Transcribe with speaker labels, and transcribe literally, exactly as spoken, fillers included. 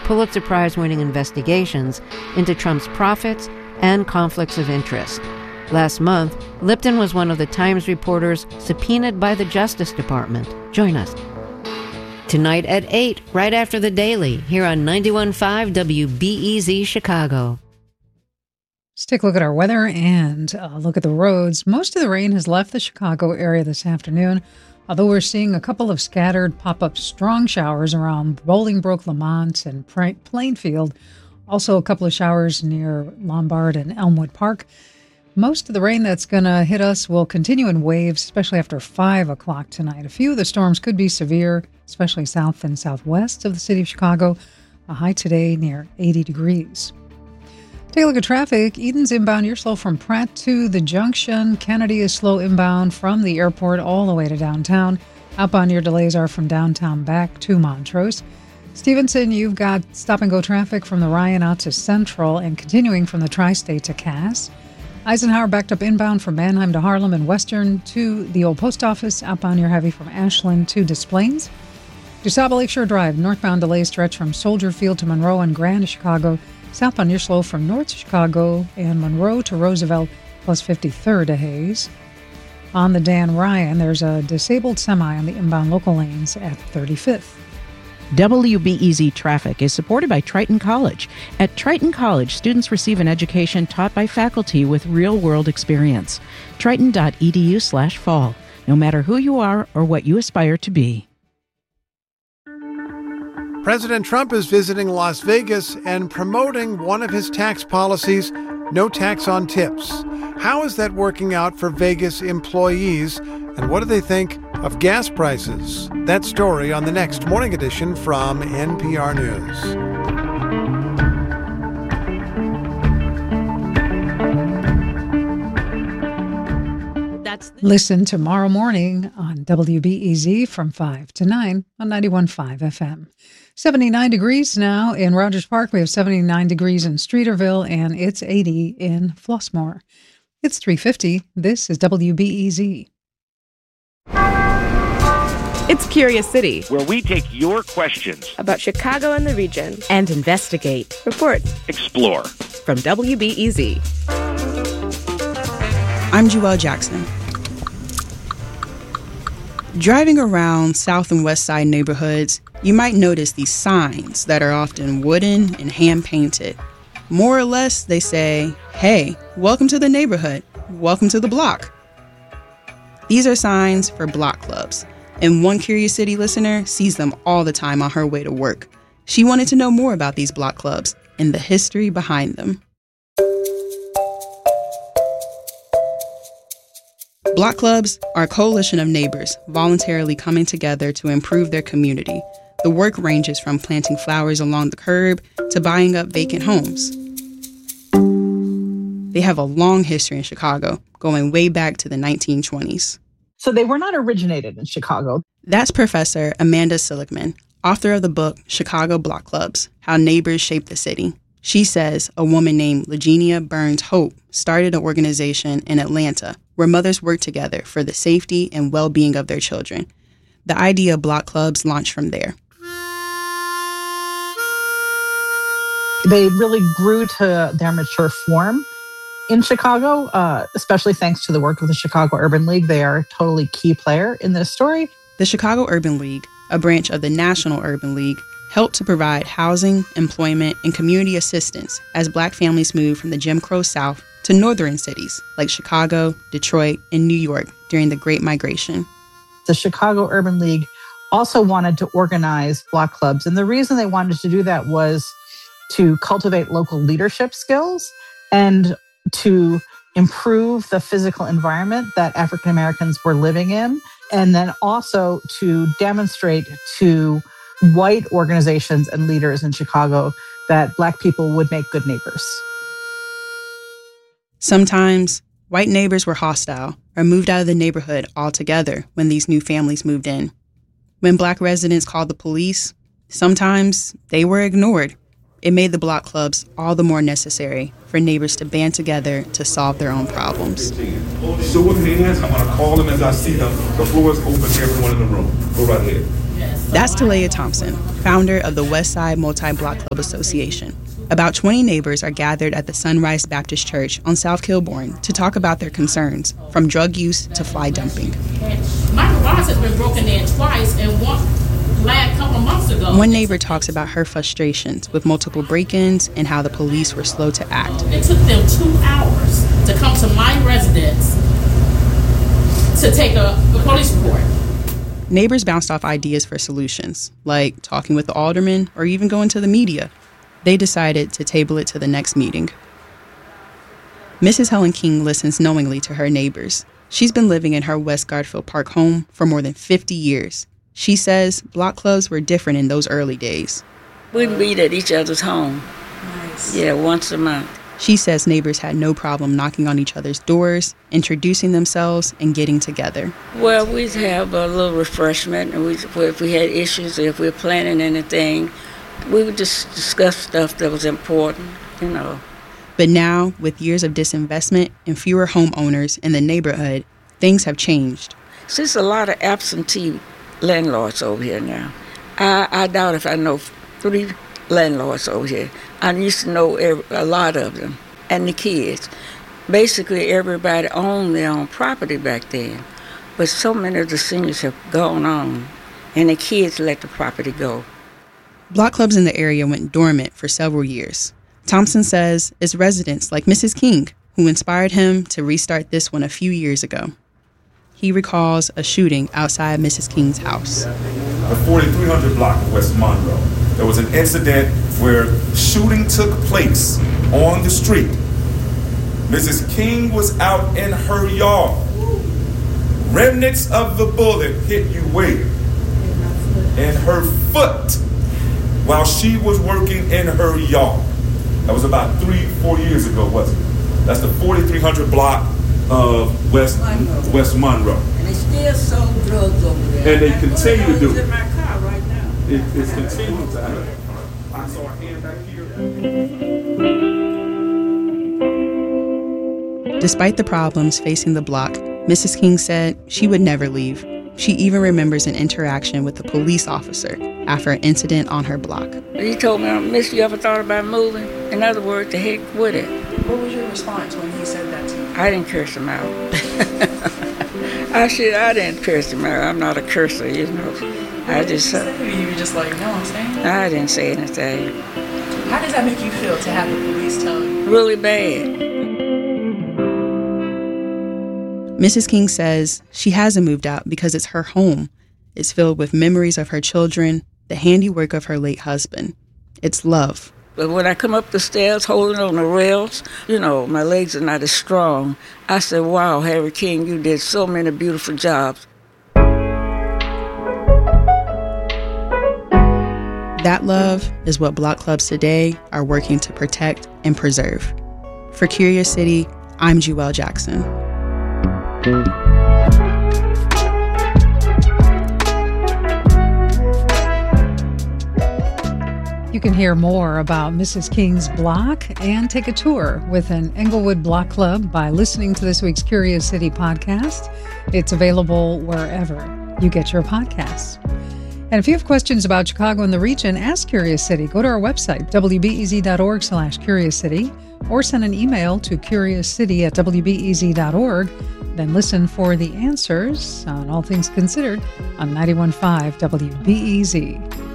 Speaker 1: Pulitzer Prize-winning investigations into Trump's profits and conflicts of interest. Last month, Lipton was one of the Times reporters subpoenaed by the Justice Department. Join us tonight at eight, right after The Daily, here on ninety-one point five W B E Z Chicago.
Speaker 2: Let's take a look at our weather and uh, look at the roads. Most of the rain has left the Chicago area this afternoon, although we're seeing a couple of scattered pop-up strong showers around Bolingbrook, Lamont, and Plainfield. Also a couple of showers near Lombard and Elmwood Park. Most of the rain that's going to hit us will continue in waves, especially after five o'clock tonight. A few of the storms could be severe, especially south and southwest of the city of Chicago. A high today near eighty degrees. Take a look at traffic. Eden's inbound, you're slow from Pratt to the junction. Kennedy is slow inbound from the airport all the way to downtown. Outbound, your delays are from downtown back to Montrose. Stevenson, you've got stop-and-go traffic from the Ryan out to Central and continuing from the Tri-State to Cass. Eisenhower backed up inbound from Mannheim to Harlem and Western to the Old Post Office. Outbound, you're heavy from Ashland to Des Plaines. DuSable Lakeshore Drive, northbound delays stretch from Soldier Field to Monroe and Grand to Chicago. Southbound, you're slow from North Chicago and Monroe to Roosevelt, plus fifty-third to Hayes. On the Dan Ryan, there's a disabled semi on the inbound local lanes at thirty-fifth.
Speaker 3: W B E Z Traffic is supported by Triton College. At Triton College, students receive an education taught by faculty with real-world experience. Triton.edu slash fall. No matter who you are or what you aspire to be.
Speaker 4: President Trump is visiting Las Vegas and promoting one of his tax policies, no tax on tips. How is that working out for Vegas employees, and what do they think of gas prices? That story on the next Morning Edition from N P R News.
Speaker 2: Listen tomorrow morning on W B E Z from five to nine on ninety-one point five F M. seventy-nine degrees now in Rogers Park. We have seventy-nine degrees in Streeterville, and it's eighty in Flossmoor. It's three fifty. This is W B E Z.
Speaker 5: It's Curious City,
Speaker 6: where we take your questions
Speaker 5: about Chicago and the region
Speaker 3: and investigate,
Speaker 5: report,
Speaker 6: explore.
Speaker 5: From W B E Z.
Speaker 7: I'm Jewel Jackson. Driving around South and West Side neighborhoods, you might notice these signs that are often wooden and hand-painted. More or less, they say, "Hey, welcome to the neighborhood. Welcome to the block." These are signs for block clubs, and one Curious City listener sees them all the time on her way to work. She wanted to know more about these block clubs and the history behind them. Block clubs are a coalition of neighbors voluntarily coming together to improve their community. The work ranges from planting flowers along the curb to buying up vacant homes. They have a long history in Chicago, going way back to the nineteen twenties.
Speaker 8: So they were not originated in Chicago.
Speaker 7: That's Professor Amanda Seligman, author of the book Chicago Block Clubs, How Neighbors Shape the City. She says a woman named Legenia Burns Hope started an organization in Atlanta where mothers work together for the safety and well-being of their children. The idea of block clubs launched from there.
Speaker 8: They really grew to their mature form in Chicago, uh, especially thanks to the work of the Chicago Urban League. They are a totally key player in this story.
Speaker 7: The Chicago Urban League, a branch of the National Urban League, helped to provide housing, employment, and community assistance as Black families moved from the Jim Crow South to northern cities like Chicago, Detroit, and New York during the Great Migration.
Speaker 8: The Chicago Urban League also wanted to organize block clubs, and the reason they wanted to do that was to cultivate local leadership skills and to improve the physical environment that African Americans were living in, and then also to demonstrate to white organizations and leaders in Chicago that Black people would make good neighbors.
Speaker 7: Sometimes, white neighbors were hostile or moved out of the neighborhood altogether when these new families moved in. When Black residents called the police, sometimes they were ignored. It made the block clubs all the more necessary for neighbors to band together to solve their own problems.
Speaker 9: Show of hands, I'm going to call them as I see them. The floor is open to everyone in the room. Go right ahead. Yes.
Speaker 7: That's Talia Thompson, founder of the Westside Multi-Block Club Association. About twenty neighbors are gathered at the Sunrise Baptist Church on South Kilbourne to talk about their concerns, from drug use to fly dumping.
Speaker 9: My garage has been broken in twice, and one last couple months ago.
Speaker 7: One neighbor talks about her frustrations with multiple break-ins and how the police were slow to act.
Speaker 9: It took them two hours to come to my residence to take a, a police report.
Speaker 7: Neighbors bounced off ideas for solutions, like talking with the alderman or even going to the media. They decided to table it to the next meeting. Missus Helen King listens knowingly to her neighbors. She's been living in her West Garfield Park home for more than fifty years. She says block clubs were different in those early days.
Speaker 10: We'd meet at each other's home. Nice. Yeah, once a month.
Speaker 7: She says neighbors had no problem knocking on each other's doors, introducing themselves, and getting together.
Speaker 10: Well, we'd have a little refreshment, and we, if we had issues, or if we were planning anything, we would just discuss stuff that was important, you know.
Speaker 7: But now, with years of disinvestment and fewer homeowners in the neighborhood, things have changed.
Speaker 10: There's a lot of absentee landlords over here now. I, I doubt if I know three landlords over here. I used to know every, a lot of them, and the kids. Basically, everybody owned their own property back then, but so many of the seniors have gone on, and the kids let the property go.
Speaker 7: Block clubs in the area went dormant for several years. Thompson says it's residents like Missus King who inspired him to restart this one a few years ago. He recalls a shooting outside Missus King's house.
Speaker 11: The forty-three hundred block of West Monroe, there was an incident where shooting took place on the street. Missus King was out in her yard. Remnants of the bullet hit you where? In her foot, while she was working in her yard. That was about three, four years ago, wasn't it? That's the forty-three hundred block of West Monroe. West Monroe.
Speaker 10: And they still sold drugs over there.
Speaker 11: And they continue to do it.
Speaker 10: It's in my car right now.
Speaker 11: It, it's continuing to happen. I saw a hand back here.
Speaker 7: Despite the problems facing the block, Missus King said she would never leave. She even remembers an interaction with a police officer after an incident on her block.
Speaker 10: He told me, Miss, you ever thought about moving? In other words, the heck with it.
Speaker 7: What was your response when he said that to you?
Speaker 10: I didn't curse him out. I should, I didn't curse him out. I'm not a cursor, you know. I just... Uh,
Speaker 7: you were just like, no, I'm saying.
Speaker 10: I didn't say anything.
Speaker 7: How does that make you feel to have the police tell you?
Speaker 10: Really bad.
Speaker 7: Missus King says she hasn't moved out because it's her home. It's filled with memories of her children, the handiwork of her late husband. It's love.
Speaker 10: But when I come up the stairs holding on the rails, you know, my legs are not as strong. I said, wow, Harry King, you did so many beautiful jobs.
Speaker 7: That love is what block clubs today are working to protect and preserve. For Curious City, I'm Jewel Jackson.
Speaker 2: You can hear more about Missus King's block and take a tour with an Englewood Block Club by listening to this week's Curious City podcast. It's available wherever you get your podcasts. And if you have questions about Chicago and the region, ask Curious City. Go to our website, w b e z dot org slash curious city, or send an email to curiouscity at w b e z dot org. Then listen for the answers on All Things Considered on ninety-one point five W B E Z.